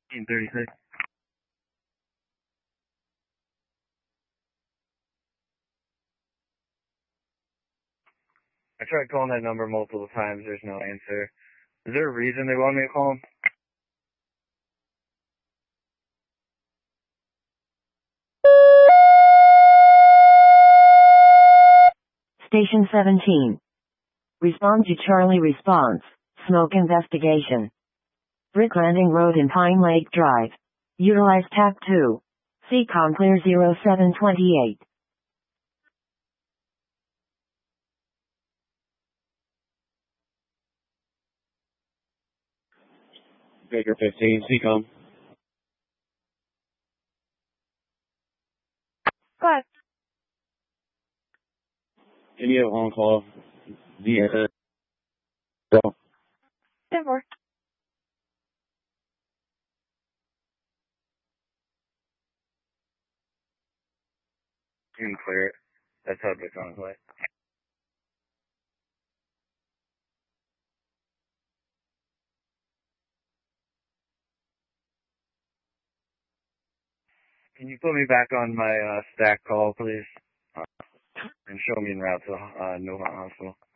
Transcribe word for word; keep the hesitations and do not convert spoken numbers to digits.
thirty-six. I tried calling that number multiple times. There's no answer. Is there a reason they want me to call them? Station seventeen. Respond to Charlie response. Smoke investigation. Brick Landing Road in Pine Lake Drive. Utilize T A C two. C COM clear zero seven twenty-eight. Baker fifteen, C COM. Go ahead. India on call. D S S. Go. ten four. You can clear it. That's how it's on play. Can you put me back on my uh, stack call, please? Uh, and show me en route to uh, New Hospital.